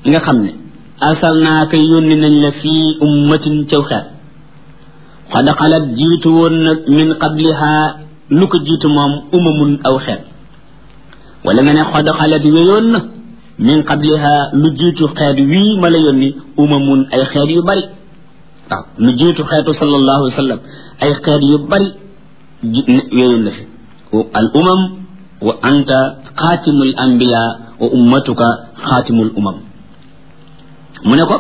nga xam ne arsalnaaka yónni nañ la fii ummatin caw xeet xad xalat jiitu woon nag min qabliha lu ko jiitu moom umamun aw xeet wala nga ne xad xalat wéyoon na min qabliha lu jiitu xeet wii ma la yónni umamun ay xeet yu bari waaw lu jiitu xeetu sallallahu alayhi wa sallam ay xeet yu bari wéyoon na fi al umam wa anta xaatimul anbiya wa ummatuka xaatimul umam mu ne ko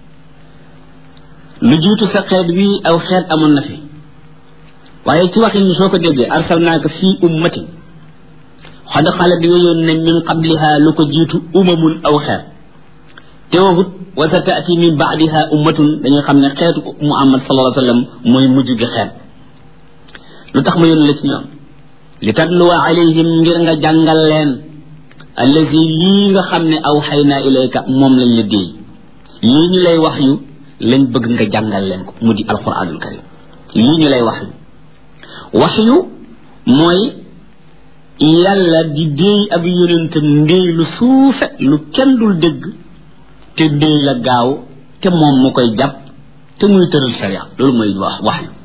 lu jiitu sa xeet wi aw xeet amoon na fi waaye ci waxin soo ko déggee arsalnaaka fii ummatin xad xalat wéyoon na min qabliha lu ko jiitu umamun aw xeet te waxut wa sa taati min baadiha ummatun dañuy xam ne xeetu muhammad sallallahu alayhi wa sallam mooy mujj gi xeet lu tax ma yónni la ci ñoom li tatluwa alayhim ngir nga jàngal leen allazi lii nga xam ne aw xayna ilayka moom lañ la déey lii ñu lay wax yu lañ bëgg nga jàngal leen ko mu di alquranul karim lii ñu lay wax yu mooy yàlla di déey ab yonentam ndéey lu suufe lu kenn dul dégg te déey la gaaw te moom mu koy jàpp te muy tëral sharia loolu mooy wax yu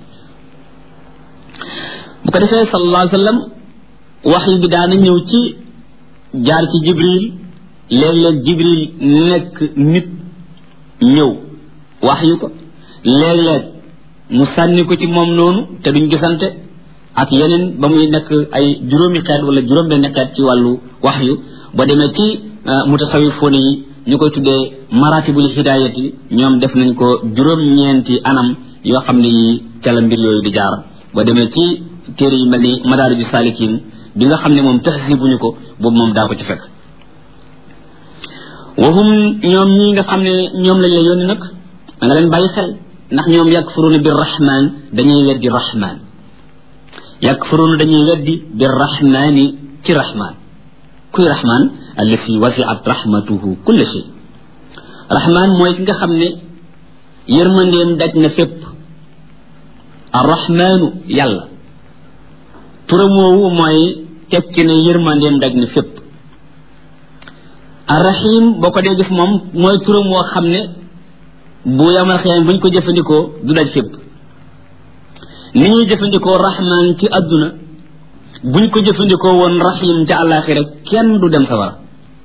bu ko defee sallallahu alayhi wa sallam wax yu bi daana ñëw ci jaar ci jibril léeg-léeg jibril nekk nit ñëw wax yu ko léeg-léeg mu sànni ko ci moom noonu te duñ gisante ak yeneen ba muy nekk ay juróomi xeet wala juróom benn xeet ci wàllu wax yu ba demee ci mutasawifoon yi ñu koy tuddee maratibul hidayati ñoom def nañ ko juróom-ñeenti anam yoo xam ne yi ca la mbir yooyu di jaar ba demee ci téere yi mel ni madaariju saalikin bi nga xam ne moom tahsibuñu ko boobu moom daa ko ci fekk waxum ñoom ñi nga xam ne ñoom lañ la yónni nag da nga leen bàyyi xel ndax ñoom yakfuruna bir rahman dañuy weddi rahman yakfuruna dañuy weddi bir rahmani ci rahman kuy rahman allati wasi'at rahmatuhu kulla shay rahman mooy ki nga xam ne yërmandeem daj na fépp arrahmanu yàlla turam woowu mooy tekki ne yërmandeem daj na fépp arrahim boo ko dee gis moom mooy turam woo xam ne bu yamal xiyam buñ ko jëfandikoo du daj fépp ni ñuy jëfandikoo rahman ci àdduna buñ ko jëfandikoo woon rahim ci àllaaxira kenn du dem sawara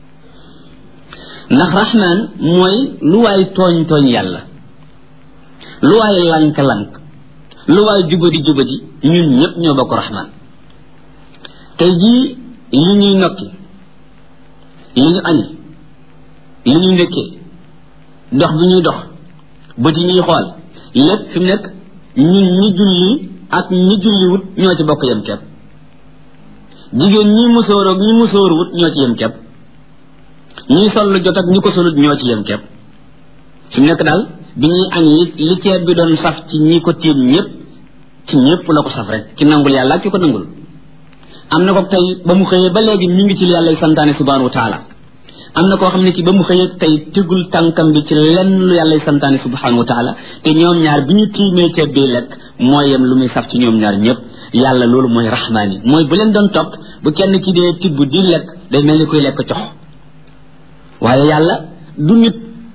ndax rahman mooy lu waay tooñ yàlla lu waay lank-lank lu waay jubadi ñun ñëpp ñoo bokk rahman tey jii li ñuy nokki li ñu añ li ñu ndëkkee dox bi ñuy dox bët yi ñuy xool lépp fi mu nekk ñun ñi julli ak ñi julliwut ñoo ci bokk yem kepp jigéen ñi musóoroog ñi musóoruwut ñoo ci yem kepp ñi sol lu jot ak ñi ko solut ñoo ci yem kepp fi mu nekk daal bi ñuy añ li ceeb bi doon saf ci ñi ko tiim ñëpp ci ñëpp la ko saf rek ci nangul yàlla ak ci ko nangul am na ko tey ba mu xëyee ba léegi mi ngi ci yàlla santaane subhanahu wa taala am na koo xam ne ci ba mu xëyee tey tegul tànkam bi ci lenn lu yàlla santaane subhanahu wa taala te ñoom ñaar bi ñu tiimee ceeb bi lekk mooy yem lu muy saf ci ñoom ñaar ñëpp yàlla loolu mooy rahmaan yi mooy bu leen doon topp bu kenn ki dee tibb di lekk day mel ni koy lekk cox waaye yàlla du nit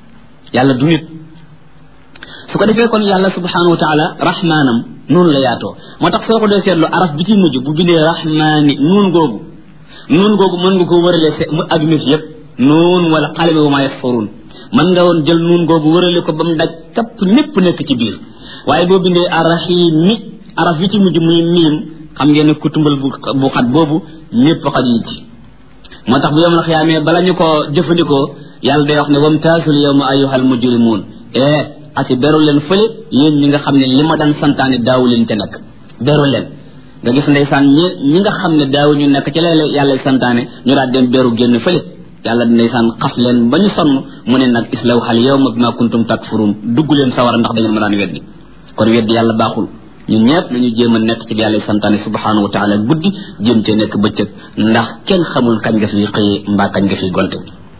su ko defee kon yàlla subhanahu wa taala rahmaanam noonu la yaatoo moo tax soo ko dee seetlu araf bi ci mujj bu bindee rahmaani nuun googu mën nga ko wërale mu adduna si yëpp nuun wala qalami wa maa yasfuruun mën nga woon jël nuun googu wërale ko ba mu daj kapp lépp nekk ci biir waaye boo bindee arrahimi araf bi ci mujj muy miim xam ngeen ne ku tumbal bu xat boobu ñëpp xaj yi ci moo tax bu yomal xiyaamee bala ñu ko jëfandikoo yàlla day wax ne wamtaasul yawma ayyuhal mujrimuun ati beru leen fële yéen ñi nga xam ne li ma daan santaane daawu leen te nag beru leen nga gis ndeysaan ñi nga xam ne daawu ñu nekk ci la yàlla santaane ñu daal dem beru génn fële yàlla ndeysaan xas leen ba ñu sonn mu ne nag islawhal yawma bima kuntum takfurun dugg leen sawara ndax da ngeen ma daan weddi kon weddi yàlla baaxul ñun ñëpp nañu jéem a nekk ci yàlla santaane subhanahu wa taala guddi jéem cee nekk bëccëg ndax kenn xamul kañ nga fi xëyee mbaa kañ nga fi gonte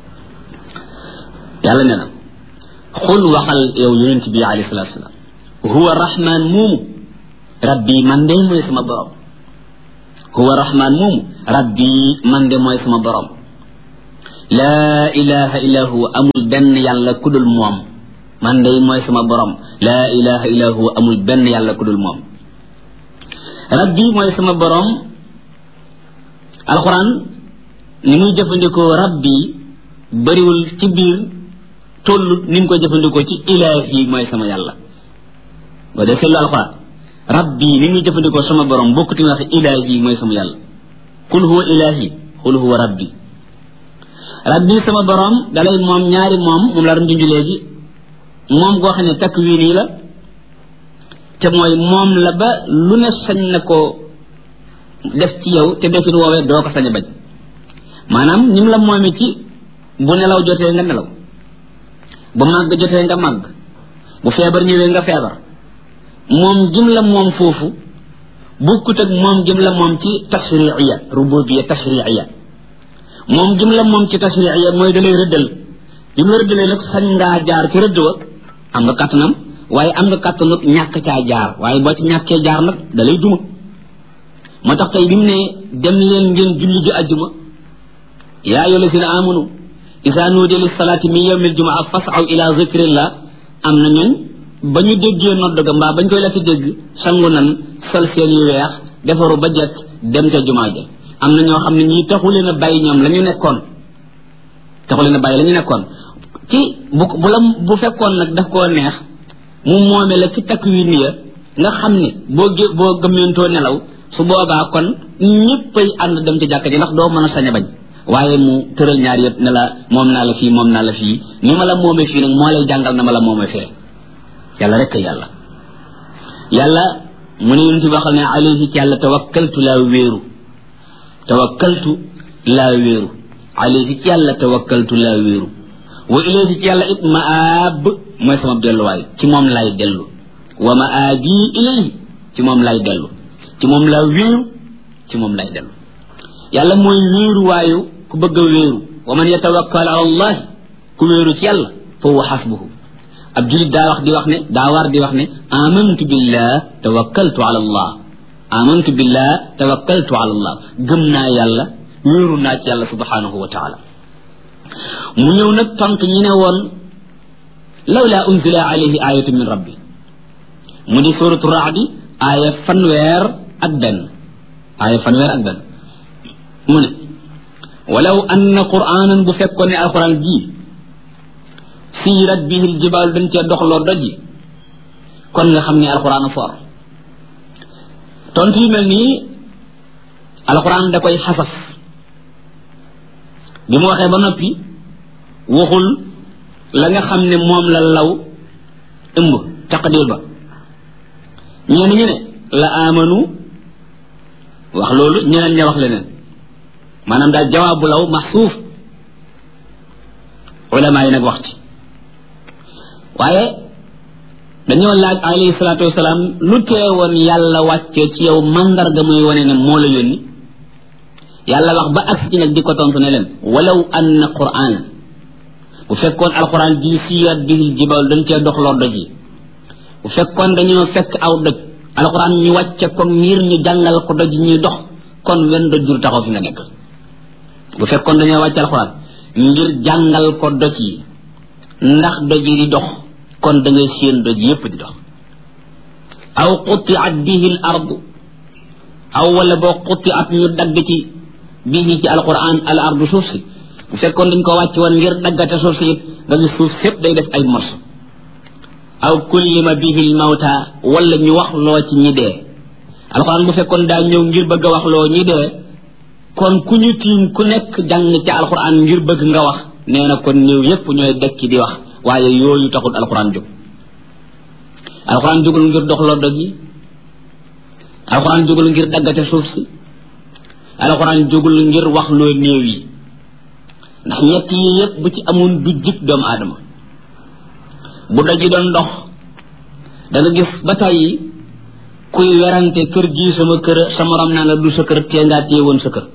yàlla nee na xul waxal yow yonent bi alayhi salatu wasalaam huwa rahman moomu rabbi man de mooy sama borom huwa rahman moomu rabbi man de mooy sama borom laa ilaha illa huwa amul benn yàlla ku dul moom man day mooy sama borom laa ilaha illa huwa amul benn yàlla ku dul moom rabbi mooy sama borom alquran ni muy jëfandikoo rabbi bariwul ci biir tollut ni mu ko jëfandikoo ci ilahi mooy sama yàlla ba dee seetlu alquran rabbi ni muy jëfandikoo sama borom bokkut ni wax ilahi mooy sama yàlla qul huwa ilahi qul huwa rabbi rabbi sama borom dalay moom ñaari moom la doon junj léegi moom goo xam ne takwini la te mooy moom la ba lu ne sañ na ko def ci yow te defin woowee doo ko sañ a bañ maanaam ñim la moomi ci bu nelaw jotee nga nelaw bu màgg jotee nga màgg bu feebar ñëwee nga feebar moom jim la moom foofu bukkut ak moom jim la moom ci tashriiya rububiyya tashriiya moom jim la moom ci tashriiya mooy dalay rëddal bi mu rëddalee nag sañ ngaa jaar ci rëdd wa am nga kàttanam waaye am nga kàttanu ñàkk caa jaar waaye boo ci ñàkkee jaar nag dalay duma moo tax tey bi mu ne dem leen ngeen julli ji ajjuma yaa ayyuha llazina amanu iza nudiya lis salaati min yawmil jumaa fas'aw ila zikrillah am na ñooñ ba ñu déggee nodd ga mbaa bañ koy la ci dégg sangu nan sol seen yu weex defaru ba jekk dem ca jumaa ja am na ñoo xam ne ñii taxu leen a bàyyi ñoom la ñu nekkoon ci bu fekkoon nag daf koo neex mu moome la ci takwin ya nga xam ne boo gëmmentoo nelaw su boobaa kon ñëppay ànd dem ci jàkka ji ndax doo mën a sañ a bañ waaye mu tëral ñaar yëpp ne la moom naa la fii ni ma la moome fii nag moo lay jàngal na ma la moome fee yàlla rek yàlla mu ne yonent bi waxal ne alayhi ci yàlla tawakkaltu laa wéeru alayhi ci yàlla tawakkaltu laa wéeru wa ilayhi ci yàlla it maab mooy sama delluwaay ci moom lay dellu wa maabi ilayhi ci moom lay dellu ci moom laa wéeru ci moom lay dellu yàlla mooy wéeru waayu ku bëgg a wéeru wa man yatawakkal ala allah ku wéeru ci yàlla fa huwa xasbuhu ab julit daa war di wax ne amantu billah tawakkaltu ala allah gëm naa yàlla wéeru naa ci yàlla subhanahu wa taala mu ñëw nag tontu ñi ne woon lawla unzila alayhi ayatu min rabbi mu di suratu raadi aaya fanweer ak benn mu ne walaw anna qur'anan bu fekkoon ne alquran ji siirat bihi aljibaal dañ cee doxloo doji kon nga xam ne alquran for tontu yu mel nii alquran da koy xasaf bi mu waxee ba noppi waxul la nga xam ne moom la law ëmb taqdir ba ñenn ñu ne la amanu wax loolu ñeneen ña wax leneen maanaam daal jawaabu law maxsuuf ulama yi nag wax ci waaye dañoo laaj alayhi salaatu wasalaam lu teewoon yàlla wàccee ci yow mandarga muy wane ne moo la yónni yàlla wax ba ak ci nag di ko tontu ne leen walaw anna qur'an bu fekkoon alquran ji siirat bihil jibal dañ cee doxloo doj yi bu fekkoon dañoo fekk aw doj alquran ñu wàcce ko ngir ñu jàngal ko doj ñuy dox kon wenn doj jur taxaw fi nga nekk bu fekkoon dañoo wàcce alquran ngir jàngal ko doj yi ndax doj yi di dox kon da ngay séen doj yépp di dox aw qutiat bihil ardu aw wala boo qutiat ñu dagg ci bihi ci alquran al ardu suuf si bu fekkoon dañ ko wàcc woon ngir daggate suuf si it nga gis suuf sépp day def ay morso aw kullima bihil mawta wala ñu wax loo ci ñi dee alquran bu fekkoon daa ñëw ngir bëgg a wax loo ñi dee kon ku ñu tiim ku nekk jàng ca alquran ngir bëgg nga wax nee na kon ñëw yépp ñooy dekki di wax waaye yooyu taxul alquran jóg alquran jógul ngir doxloo doj yi alquran jógul ngir daggate suuf si alquran jógul ngir wax loo néew yi ndax ñett yi yépp bu ci amoon du jik doomu aadama bu doj yi doon dox da nga gis ba tàyyi kuy werante kër gi sama kër sa morom naa la du sa kër tee ngaa téye woon sa kër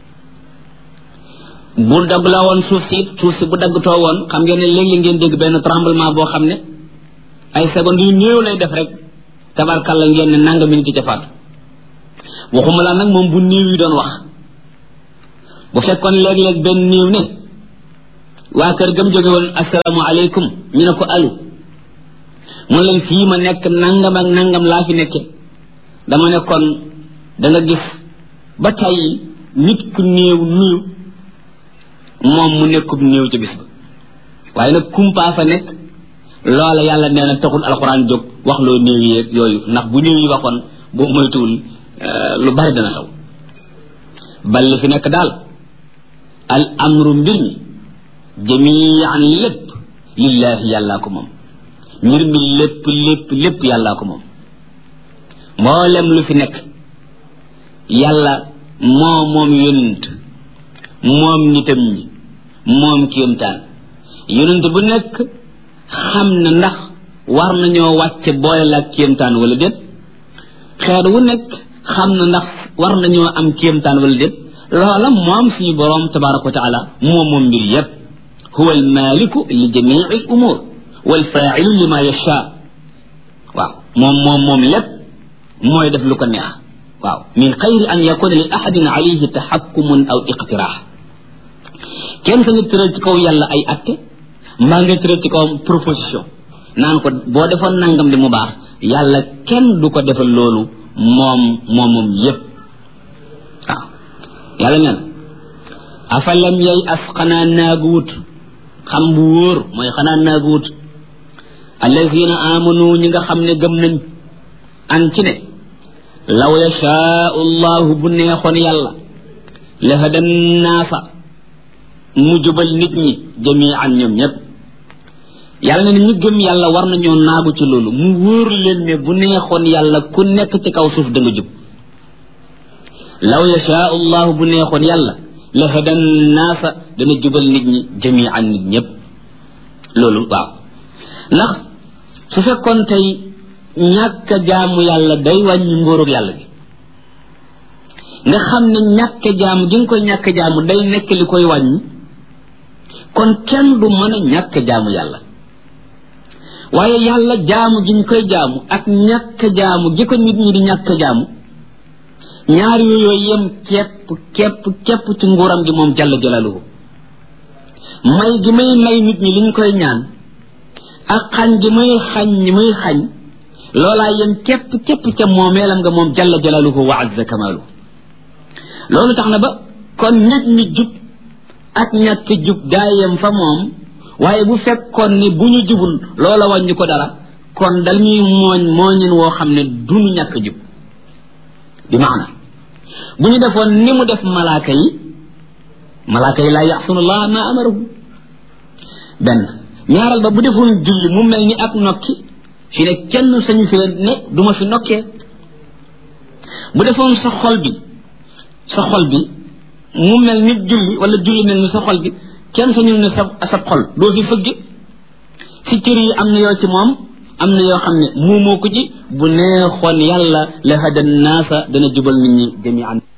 bu dagg la woon suuf si bu daggtoo woon xam ngeen ne léeg-léeg ngeen dégg benn tremblement boo xam ne ay secondes yu néew lay def rek tabarkalla ngeen ne nanga minute ca faatu waxuma la nag moom bu néew yi doon wax bu fekkoon léeg-léeg benn néew ne waa kër gam jóge woon assalaamu aleykum ñu ne ko alu mu leen fii ma nekk nangam ak nangam laa fi nekke dama ne kon da nga gis ba tey nit ku néew nuyu moom mu nekkub néew ci bis ba waaye nag kumpaa fa nekk loola yàlla nee na taxul alxuraan jóg wax loo néew yeeg yooyu ndax bu néew yi waxoon boo moytuwul lu bari dana xew bal li fi nekk daal al amru mbir mi jamian lépp lillaahi yàllaa ko moom mbir mi lépp yàllaa ko moom mboolem lu fi nekk yàlla moom yonent moom nitam ñi moom kéemtaan yonent bu nekk xam na ndax war nañoo wàcce boole la kéemtaan wala déet xeet wu nekk xam na ndax war nañoo am kéemtaan wala déet loola moom suñu boroom tabaraka wa taala moom mbir yépp huwa almaliku li jamii al umur wal faa'ilu lima yasha waaw moom lépp mooy def lu ko neex waaw min xayri an yakuna li ahadin alayhi taxakkumun aw iqtiraax kenn sañu tëral ci kaw yàlla ay atte mbaa nga tëral ci kawam proposition naan ko boo defoon nangam di mu baax yàlla kenn du ko defal loolu moom yépp waaw yàlla neen afalam yay as xanaa naaguwut xam bu wóor mooy xanaa naaguwut allazina amanu ñi nga xam ne gëm nañ an ci ne law yashaau llahu bu neexoon yàlla la hadan naasa mu jubal nit ñi jamian ñoom ñëpp yàlla ne ñu gëm yàlla war nañoo naagu ci loolu mu wóor leen ne bu neexoon yàlla ku nekk ci kaw suuf da nga jub law yashaau llahu bu neexoon yàlla la hadan naasa dana jubal nit ñi jamian nit ñëpp loolu waaw ndax su fekkoon tey ñàkk jaamu yàlla day wàññi ngóorug yàlla gi nga xam ne ñàkk jaamu gi nga koy ñàkk jaamu day nekk li koy wàññi kon kenn du mën a ñàkk jaamu yàlla waaye yàlla jaamu gi ñu koy jaamu ak ñàkk jaamu gi ko nit ñi di ñàkk jaamu ñaar yooyu yem képp ci nguuram gi moom jalla jalaaluhu may gi may nit ñi liñ koy ñaan ak xañ gi muy xañ loolaa yem képp ca moomeelam nga moom jalla jalaaluhu wa azza kamaaluhu loolu tax na ba kon nit ñi jub ak ñàkk jub daa yem fa moom waaye bu fekkoon ni bu ñu jubul loola wàññi ko dara kon dañuy mooñin woo xam ne duñu ñàkk jub bi maana bu ñu defoon ni mu def malaaka yi laa yaxsunullah ma amaruhu benn ñaaral ba bu defoon julli mu mel ni ak nokki fi ne kenn sañu fi ne duma fi nokkee bu defoon sa xol bi mu mel ni julli wala julli mel ni sa xol bi kenn sañu ne sa xol doo fi fëgg ci cër yi am na yoo ci moom am na yoo xam ne muumoo ko ci bu neexoon yàlla la hadan naasa dana jubal nit ñi jami'an